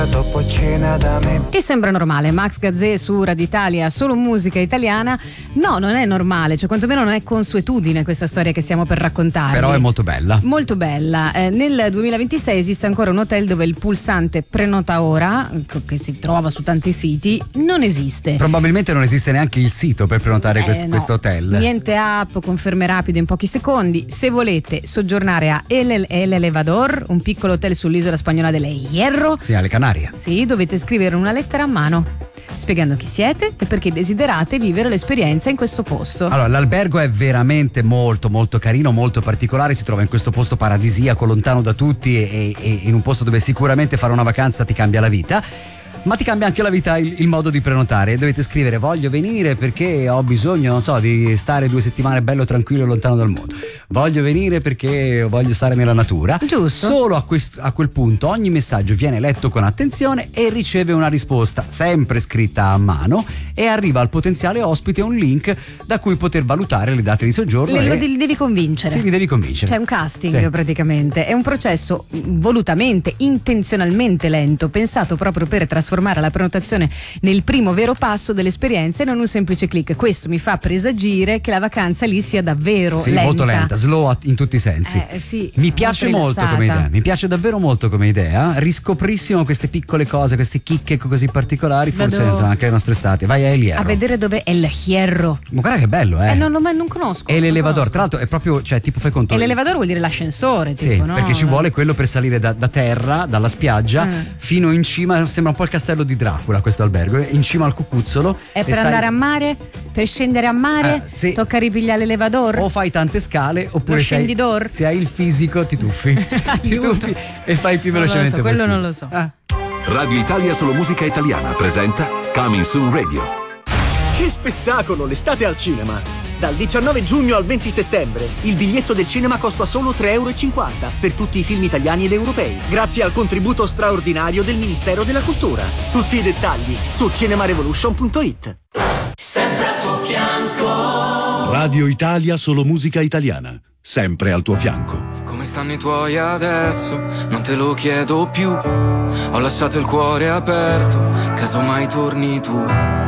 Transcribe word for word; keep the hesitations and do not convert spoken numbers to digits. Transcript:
dopo cena da me. Ti sembra normale? Max Gazzè su Radio Italia, solo musica italiana? No, non è normale, cioè quantomeno non è consuetudine questa storia che stiamo per raccontare. Però è molto bella. Molto bella. Eh, nel duemilaventisei esiste ancora un hotel dove il pulsante prenota ora, che si trova su tanti siti, non esiste. Probabilmente non esiste neanche il sito per prenotare Eh, quest- no. questo hotel. Niente app, conferme rapide in pochi secondi. Se volete soggiornare a El, El Elevador, un piccolo hotel sull'isola spagnola delle Hierro, Sì, alle Canarie. sì, dovete scrivere una lettera a mano spiegando chi siete e perché desiderate vivere l'esperienza in questo posto. Allora, l'albergo è veramente molto molto carino, molto particolare, si trova in questo posto paradisiaco, lontano da tutti e, e in un posto dove sicuramente fare una vacanza ti cambia la vita. Ma ti cambia anche la vita il, il modo di prenotare. Dovete scrivere: voglio venire perché ho bisogno, non so, di stare due settimane bello tranquillo lontano dal mondo. Voglio venire perché voglio stare nella natura. Giusto. Solo a, quest- a quel punto ogni messaggio viene letto con attenzione e riceve una risposta sempre scritta a mano, e arriva al potenziale ospite un link da cui poter valutare le date di soggiorno. Le, e... lo li devi convincere. Sì, li devi convincere. C'è un casting, Sì. praticamente. È un processo volutamente, intenzionalmente lento, pensato proprio per trasformare la prenotazione nel primo vero passo dell'esperienza e non un semplice click. Questo mi fa presagire che la vacanza lì sia davvero Sì, lenta. molto lenta, slow a- in tutti i sensi. Eh, sì, mi piace molto rilassata. come idea, mi piace davvero molto come idea. Riscoprissimo queste piccole cose, queste chicche così particolari, forse Vado- insomma, anche le nostre estate. Vai a El Hierro. A vedere dove è il Hierro. Ma guarda che bello, eh. Eh, non, non, non conosco. E non l'elevador, conosco. tra l'altro è proprio, cioè tipo fai conto. E l'elevador vuol dire l'ascensore, Sì, tipo, no? perché ci vuole quello per salire da, da terra, dalla spiaggia, Eh. fino in cima. Sembra un po' il castello di Dracula questo albergo, in cima al cucuzzolo. È e per stai- andare a mare? Per scendere a mare? Eh, sì. Tocca ripigliare l'elevador? O fai tante scale, oppure Lo sei- scendidor? se hai il fisico ti tuffi. ti Aiuto. tuffi e fai il più Non lo so, velocemente quello possibile. non lo so. Ah. Radio Italia Solo Musica Italiana presenta Coming Soon Radio. Che spettacolo, l'estate al cinema! Dal diciannove giugno al venti settembre il biglietto del cinema costa solo tre e cinquanta euro per tutti i film italiani ed europei, grazie al contributo straordinario del Ministero della Cultura. Tutti i dettagli su cinemarevolution punto it. Sempre al tuo fianco. Radio Italia Solo Musica Italiana, sempre al tuo fianco. Come stanno i tuoi adesso? Non te lo chiedo più. Ho lasciato il cuore aperto, casomai torni tu.